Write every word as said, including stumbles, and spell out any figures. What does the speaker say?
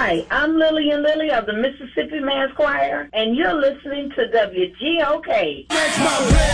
Hi, I'm Lillian Lilly of the Mississippi Mass Choir, and you're listening to W G O K.